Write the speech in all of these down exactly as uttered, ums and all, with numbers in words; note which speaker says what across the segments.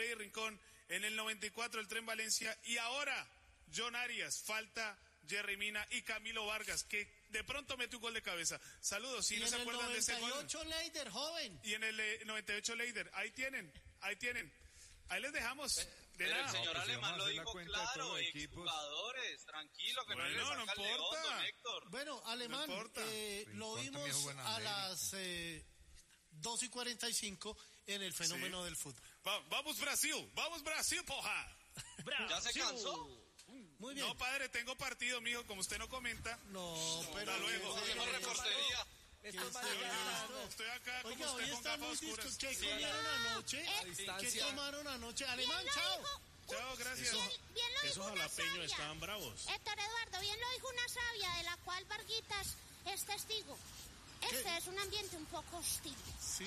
Speaker 1: Freddy Rincón, en el noventa y cuatro el Tren Valencia, y ahora John Arias, falta Jerry Mina y Camilo Vargas, que de pronto mete un gol de cabeza. Saludos, si no se acuerdan de ese gol.
Speaker 2: Y en el noventa y ocho Leider, joven.
Speaker 1: Y en el eh, noventa y ocho Leider, ahí tienen, ahí tienen. Ahí les dejamos. De
Speaker 3: Pero
Speaker 1: nada.
Speaker 3: el señor
Speaker 4: No, pues
Speaker 3: Alemán
Speaker 4: vamos
Speaker 3: lo
Speaker 4: a hacer la
Speaker 3: dijo
Speaker 4: cuenta de
Speaker 3: claro,
Speaker 4: todos los equipos.
Speaker 3: exjugadores, tranquilo, que
Speaker 1: Bueno,
Speaker 3: no le
Speaker 1: no
Speaker 3: saca el león,
Speaker 1: importa.
Speaker 3: don Héctor.
Speaker 2: Bueno, Alemán,
Speaker 1: No importa.
Speaker 2: eh, lo
Speaker 4: Rincón también
Speaker 2: vimos
Speaker 4: jugó en
Speaker 2: a
Speaker 4: América.
Speaker 2: las eh, dos y cuarenta y cinco en el fenómeno
Speaker 1: Sí.
Speaker 2: del fútbol.
Speaker 1: Va- vamos Brasil, vamos Brasil, porra.
Speaker 3: ¿Ya se cansó?
Speaker 2: Muy bien.
Speaker 1: No, padre, tengo partido, mijo, como usted no comenta.
Speaker 2: No, pero...
Speaker 1: hasta luego.
Speaker 2: que-
Speaker 3: Hacemos reportería.
Speaker 2: que
Speaker 1: Yo,
Speaker 2: esté
Speaker 1: yo
Speaker 2: claro.
Speaker 1: estoy acá como
Speaker 2: Oiga, hoy
Speaker 1: usted con
Speaker 2: están
Speaker 1: gafas
Speaker 2: muy
Speaker 1: oscuras.
Speaker 2: discos. ¿Qué
Speaker 1: Sí.
Speaker 2: comieron anoche?
Speaker 5: Eh,
Speaker 2: ¿Qué
Speaker 5: distancia.
Speaker 2: tomaron anoche? Alemán,
Speaker 6: Bien lo
Speaker 2: chao.
Speaker 6: dijo-
Speaker 1: Chao, gracias.
Speaker 6: Bien, bien lo dijo
Speaker 5: Esos
Speaker 6: una
Speaker 5: jalapeños
Speaker 6: sabia.
Speaker 5: estaban bravos.
Speaker 6: Héctor Eduardo, bien lo dijo una sabia de la cual Varguitas es testigo. Este es un ambiente un poco hostil.
Speaker 2: Sí.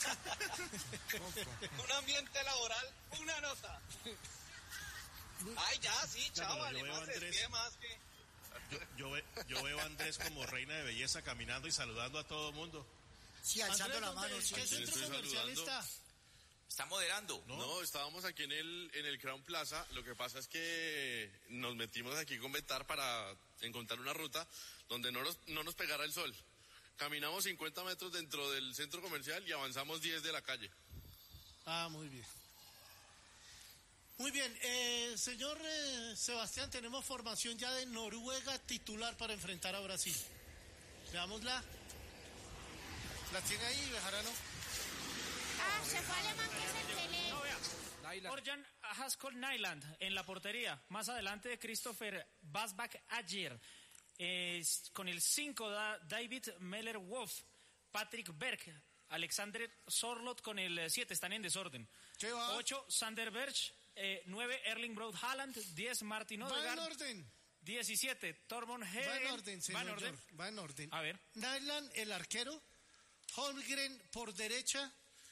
Speaker 3: Un ambiente laboral, una nota. Ay, ya, sí, chao,
Speaker 5: pero yo veo a
Speaker 3: Alemán se
Speaker 5: Andrés.
Speaker 3: esquía más que...
Speaker 5: Yo, yo, ve- yo veo a Andrés como reina de belleza caminando y saludando a todo el mundo.
Speaker 7: Sí, alzando
Speaker 2: Andrés,
Speaker 7: la
Speaker 2: ¿dónde-
Speaker 7: mano. Sí.
Speaker 2: ¿Qué
Speaker 8: le
Speaker 2: centro
Speaker 8: estoy
Speaker 2: comercial
Speaker 8: saludando.
Speaker 2: está?
Speaker 8: Está moderando.
Speaker 5: ¿No?
Speaker 8: No, estábamos aquí en el, en el Crown Plaza. Lo que pasa es que nos metimos aquí con Betar para encontrar una ruta donde no nos, no nos pegara el sol. Caminamos cincuenta metros dentro del centro comercial y avanzamos diez de la calle.
Speaker 2: Ah, muy bien. Muy bien, eh, señor eh, Sebastián, tenemos formación ya de Noruega titular para enfrentar a Brasil. Veámosla. ¿La tiene ahí, Bejarano?
Speaker 6: Ah, se fue Alemán, que es el que lee.
Speaker 9: No, vea.
Speaker 4: Nyland.
Speaker 9: Orjan Haskell Nyland en la portería. Más adelante de Christopher Basbach ayer. Es, con el cinco da David Meller-Wolf, Patrick Berg, Alexander Sorloth con el siete, están en desorden.
Speaker 2: ¿Qué va?
Speaker 9: ocho Sander Berg, eh, nueve Erling Braut Haaland, diez Martin
Speaker 2: Va en
Speaker 9: Odegaard,
Speaker 2: orden.
Speaker 9: diecisiete Tormund
Speaker 2: Va
Speaker 9: Hegen.
Speaker 2: en orden, señor.
Speaker 9: Va en orden.
Speaker 2: George, va en orden.
Speaker 9: A ver.
Speaker 2: Nyland, el arquero. Holmgren por derecha.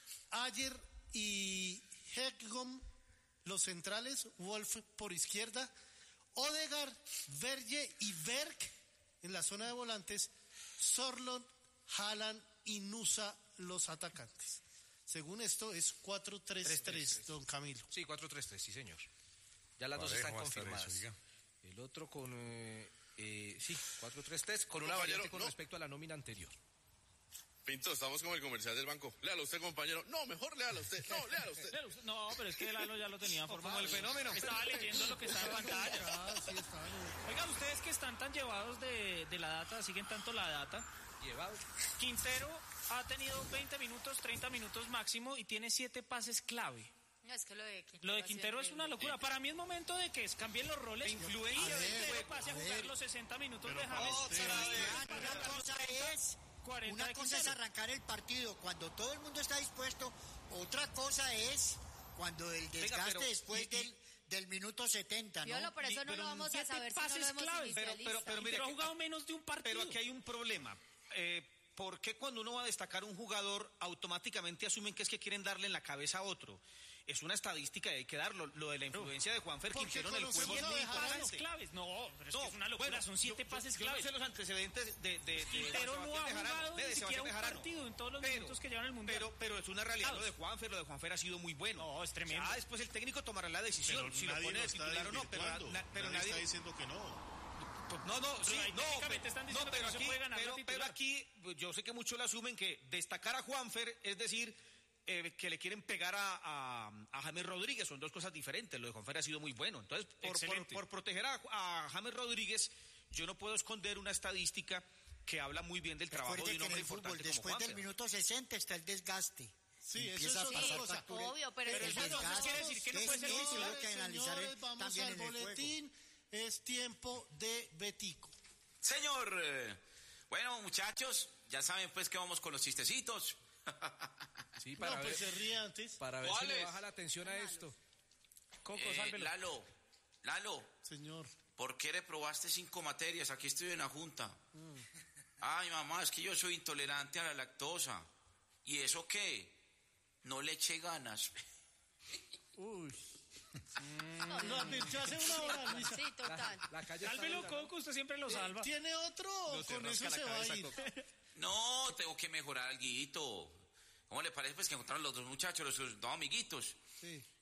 Speaker 2: Ayer y Hegom, los centrales. Wolf por izquierda. Odegaard, Verge y Berg en la zona de volantes. Sorloth, Haaland y Nusa, los atacantes. Según esto es cuatro tres tres, don Camilo.
Speaker 4: Sí, cuatro tres tres, sí, señor. Ya las dos
Speaker 10: Parejo
Speaker 4: están
Speaker 10: va a estar
Speaker 4: confirmadas.
Speaker 10: eso, oiga.
Speaker 4: El otro con... Eh, eh, sí, cuatro tres tres, con una
Speaker 8: Compañero,
Speaker 4: variante con
Speaker 8: no.
Speaker 4: respecto a la nómina anterior.
Speaker 8: Pinto, estamos como el comercial del banco. Léalo usted, compañero. No, mejor léalo usted. No, léalo usted.
Speaker 9: No, pero es que Lalo ya lo tenía formado.
Speaker 4: Como el fenómeno.
Speaker 9: Estaba leyendo lo que está en pantalla.
Speaker 2: Ah, sí, está bien.
Speaker 9: Oigan, ustedes que están tan llevados de, de la data, siguen tanto la data.
Speaker 4: Llevado.
Speaker 9: Quintero ha tenido veinte minutos, treinta minutos máximo y tiene siete pases clave.
Speaker 11: No, es que lo de Quintero,
Speaker 9: Lo de
Speaker 11: ha sido
Speaker 9: Quintero es una
Speaker 11: increíble.
Speaker 9: locura. Para mí es momento de que cambien los roles.
Speaker 4: Influencia
Speaker 9: Y
Speaker 4: del
Speaker 9: Quintero
Speaker 4: juego.
Speaker 9: pase a
Speaker 7: A
Speaker 9: jugar
Speaker 7: ver.
Speaker 9: los sesenta minutos
Speaker 5: Pero
Speaker 9: de James.
Speaker 3: otra vez.
Speaker 7: Una cosa es,
Speaker 9: cuarenta
Speaker 7: una
Speaker 9: de
Speaker 7: cosa es
Speaker 9: Quintero.
Speaker 7: arrancar el partido cuando todo el mundo está dispuesto. Otra cosa es cuando el desgaste
Speaker 4: pero-
Speaker 7: después
Speaker 4: y- y-
Speaker 7: del, del minuto setenta, ¿no?
Speaker 11: Piolo, por eso no
Speaker 9: Pero
Speaker 11: lo vamos a
Speaker 9: siete
Speaker 11: saber si no
Speaker 9: pases
Speaker 11: lo vemos
Speaker 9: clave.
Speaker 4: Pero-
Speaker 11: inicialista.
Speaker 4: pero- pero mire,
Speaker 9: Quintero ha
Speaker 4: que-
Speaker 9: jugado menos de un partido.
Speaker 4: Pero aquí hay un problema. Eh, ¿Por qué cuando uno va a destacar un jugador automáticamente asumen que es que quieren darle en la cabeza a otro? Es una estadística y hay que darlo. Lo de la influencia de Juanfer
Speaker 2: Porque
Speaker 4: Quintero en el juego
Speaker 2: conocemos
Speaker 4: es
Speaker 2: a
Speaker 4: muy
Speaker 2: Bejarano.
Speaker 9: pases
Speaker 4: importante.
Speaker 9: claves. No, pero es
Speaker 4: No,
Speaker 9: que es una locura.
Speaker 4: bueno,
Speaker 9: Son siete
Speaker 4: yo-
Speaker 9: pases
Speaker 4: yo, yo
Speaker 9: claves.
Speaker 4: no sé los antecedentes de, de, de
Speaker 9: Quintero
Speaker 4: de
Speaker 9: no ha
Speaker 4: Sebastián Bejarano,
Speaker 9: jugado
Speaker 4: de
Speaker 9: ni
Speaker 4: Sebastián
Speaker 9: siquiera un
Speaker 4: Bejarano.
Speaker 9: partido en todos los
Speaker 4: Pero-
Speaker 9: minutos que llevan el Mundial.
Speaker 4: Pero, pero es una realidad
Speaker 9: Claro.
Speaker 4: lo de Juanfer, lo de Juanfer ha sido muy bueno.
Speaker 9: No, es tremendo.
Speaker 4: Ya después el técnico tomará la decisión
Speaker 5: Pero
Speaker 4: si lo
Speaker 5: nadie
Speaker 4: pone
Speaker 5: lo
Speaker 4: de
Speaker 5: está
Speaker 4: titular o no, pero,
Speaker 5: desvirtuando.
Speaker 4: na- pero
Speaker 5: nadie
Speaker 4: nadie...
Speaker 5: está diciendo que no.
Speaker 4: Pues no, no, sí,
Speaker 9: ahí
Speaker 4: no,
Speaker 9: técnicamente
Speaker 4: pero,
Speaker 9: están diciendo
Speaker 4: no,
Speaker 9: que
Speaker 4: pero
Speaker 9: no se
Speaker 4: aquí,
Speaker 9: puede ganar la
Speaker 4: pero,
Speaker 9: titular.
Speaker 4: pero aquí, pues, yo sé que muchos le asumen que destacar a Juanfer es decir, eh, que le quieren pegar a, a, a James Rodríguez, son dos cosas diferentes. Lo de Juanfer ha sido muy bueno. Entonces, por, por,
Speaker 9: Excelente.
Speaker 4: por proteger a, a James Rodríguez, yo no puedo esconder una estadística que habla muy bien del trabajo
Speaker 7: Recuerde
Speaker 4: de un
Speaker 7: que en
Speaker 4: hombre
Speaker 7: el fútbol,
Speaker 4: importante como
Speaker 7: después del
Speaker 4: Juanfer.
Speaker 7: minuto sesenta está el desgaste.
Speaker 2: Sí, eso
Speaker 7: Empieza
Speaker 2: es
Speaker 7: a
Speaker 2: otra
Speaker 7: pasar
Speaker 2: cosa.
Speaker 7: factura.
Speaker 11: Obvio, pero
Speaker 7: el
Speaker 11: eso
Speaker 2: entonces
Speaker 7: desgaste,
Speaker 9: quiere decir que no puede ser
Speaker 7: eso
Speaker 9: titular.
Speaker 7: hay que analizar
Speaker 2: Señores, vamos
Speaker 7: también
Speaker 2: al
Speaker 7: en el juego.
Speaker 2: boletín. Es tiempo de Betico.
Speaker 12: Señor, eh, bueno, muchachos, ya saben pues que vamos con los chistecitos.
Speaker 4: Sí,
Speaker 2: No,
Speaker 4: para
Speaker 2: pues
Speaker 4: ver,
Speaker 2: se ríe antes.
Speaker 4: para ver si le
Speaker 3: ¿Cuáles?
Speaker 4: baja la atención a esto.
Speaker 9: Coco,
Speaker 12: Eh,
Speaker 9: sálvelo.
Speaker 12: Lalo, Lalo,
Speaker 2: Señor.
Speaker 12: ¿por qué reprobaste cinco materias? Aquí estoy en la junta. Ay, mamá, es que yo soy intolerante a la lactosa. ¿Y eso qué? No le eché ganas.
Speaker 2: Uy. Lo advirtió hace una hora, Luisa.
Speaker 11: Sí, total.
Speaker 4: La calle está
Speaker 9: Sálvelo,
Speaker 4: dura,
Speaker 9: Coco, usted siempre lo salva.
Speaker 2: ¿Tiene otro o
Speaker 4: No se
Speaker 2: con
Speaker 4: rasca
Speaker 2: eso
Speaker 4: la
Speaker 2: se va a
Speaker 4: cabeza,
Speaker 2: ir?
Speaker 4: Coco.
Speaker 12: No, tengo que mejorar alguito. ¿Cómo le parece pues que encontraron los dos muchachos, los dos amiguitos?
Speaker 2: Sí.